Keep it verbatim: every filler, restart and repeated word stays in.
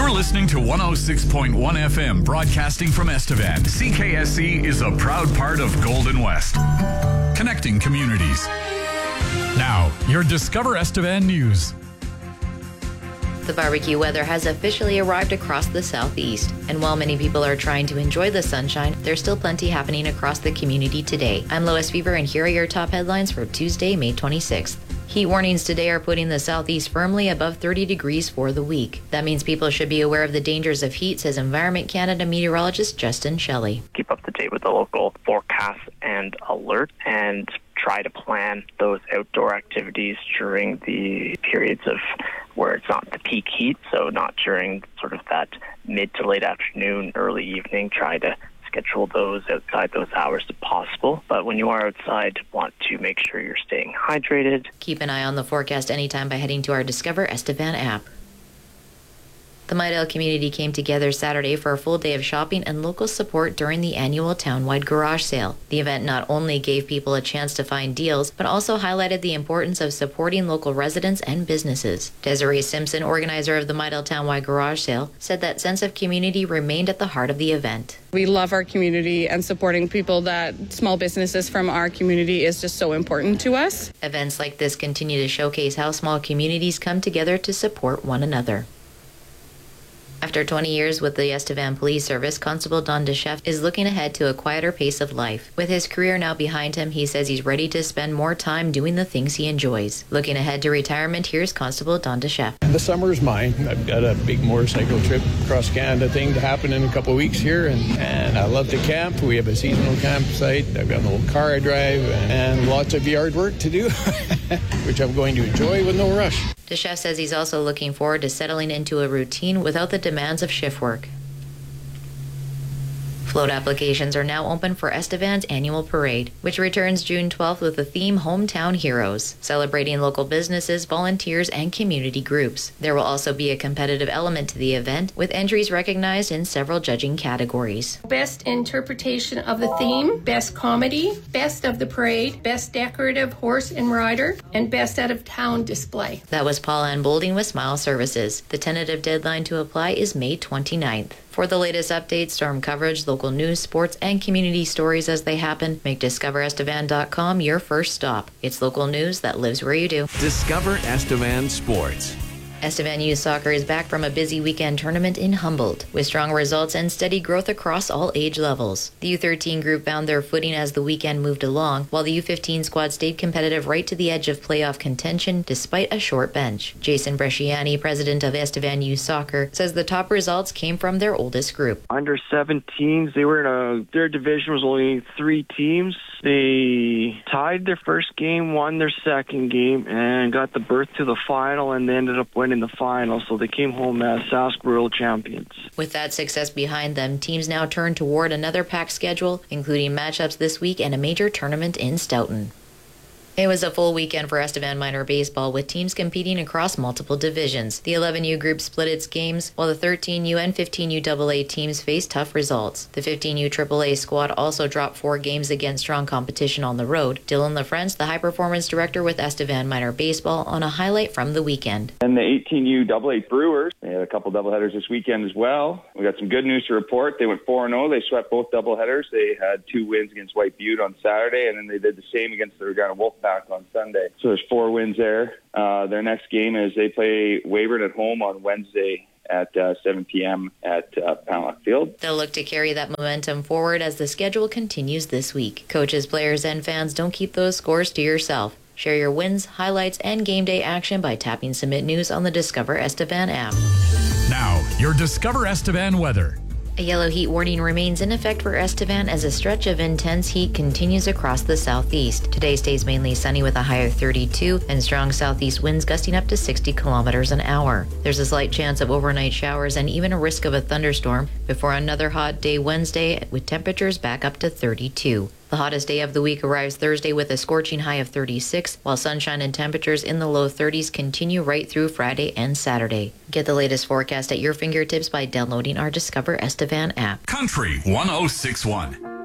You're listening to one oh six point one F M, broadcasting from Estevan. C K S C is a proud part of Golden West, connecting communities. Now, your Discover Estevan news. The barbecue weather has officially arrived across the southeast, and while many people are trying to enjoy the sunshine, there's still plenty happening across the community today. I'm Lois Fever, and here are your top headlines for Tuesday, May twenty-sixth. Heat warnings today are putting the southeast firmly above thirty degrees for the week. That means people should be aware of the dangers of heat, says Environment Canada meteorologist Justin Shelley. Keep up to date with the local forecasts and alert, and try to plan those outdoor activities during the periods of where it's not the peak heat, so not during sort of that mid to late afternoon, early evening. Try to schedule those outside those hours if possible. But when you are outside, want to make sure you're staying hydrated. Keep an eye on the forecast anytime by heading to our Discover Estevan app. The Midale community came together Saturday for a full day of shopping and local support during the annual townwide garage sale. The event not only gave people a chance to find deals, but also highlighted the importance of supporting local residents and businesses. Desiree Simpson, organizer of the Midale townwide garage sale, said that sense of community remained at the heart of the event. We love our community, and supporting people that small businesses from our community is just so important to us. Events like this continue to showcase how small communities come together to support one another. After twenty years with the Estevan Police Service, Constable Don DeChef is looking ahead to a quieter pace of life. With his career now behind him, he says he's ready to spend more time doing the things he enjoys. Looking ahead to retirement, here's Constable Don DeChef. The summer is mine. I've got a big motorcycle trip across Canada thing to happen in a couple of weeks here, and, and I love to camp. We have a seasonal campsite. I've got an old car I drive, and lots of yard work to do, which I'm going to enjoy with no rush. DeChef says he's also looking forward to settling into a routine without the demands of shift work. Float applications are now open for Estevan's annual parade, which returns June twelfth with the theme Hometown Heroes, celebrating local businesses, volunteers, and community groups. There will also be a competitive element to the event, with entries recognized in several judging categories. Best interpretation of the theme, best comedy, best of the parade, best decorative horse and rider, and best out of town display. That was Paul Ann Boulding with Smile Services. The tentative deadline to apply is May twenty-ninth. For the latest updates, storm coverage, local news, sports, and community stories as they happen, make discover estevan dot com your first stop. It's local news that lives where you do. Discover Estevan Sports. Estevan Youth Soccer is back from a busy weekend tournament in Humboldt, with strong results and steady growth across all age levels. The U thirteen group found their footing as the weekend moved along, while the U fifteen squad stayed competitive right to the edge of playoff contention despite a short bench. Jason Bresciani, president of Estevan Youth Soccer, says the top results came from their oldest group. Under seventeens, they were in a, their division was only three teams. They tied their first game, won their second game, and got the berth to the final, and they ended up winning in the final, so they came home as Sask World Champions. With that success behind them, teams now turn toward another packed schedule, including matchups this week and a major tournament in Stoughton. It was a full weekend for Estevan Minor Baseball, with teams competing across multiple divisions. The eleven U group split its games, while the thirteen U and fifteen U double A teams faced tough results. The fifteen U triple A squad also dropped four games against strong competition on the road. Dylan LaFrance, the high-performance director with Estevan Minor Baseball, on a highlight from the weekend. And the eighteen U double A Brewers, they had a couple doubleheaders this weekend as well. We got some good news to report. They went four and oh. They swept both doubleheaders. They had two wins against White Butte on Saturday, and then they did the same against the Regina Wolfpack on Sunday. So there's four wins there. Uh, their next game is they play Weyburn at home on Wednesday at uh, seven p.m. at uh, Panlock Field. They'll look to carry that momentum forward as the schedule continues this week. Coaches, players, and fans, don't keep those scores to yourself. Share your wins, highlights, and game day action by tapping Submit News on the Discover Estevan app. Now, your Discover Estevan weather. A yellow heat warning remains in effect for Estevan as a stretch of intense heat continues across the southeast. Today stays mainly sunny with a high of thirty-two and strong southeast winds gusting up to sixty kilometers an hour. There's a slight chance of overnight showers and even a risk of a thunderstorm before another hot day Wednesday with temperatures back up to thirty-two. The hottest day of the week arrives Thursday with a scorching high of thirty-six, while sunshine and temperatures in the low thirties continue right through Friday and Saturday. Get the latest forecast at your fingertips by downloading our Discover Estevan app. Country one oh six point one.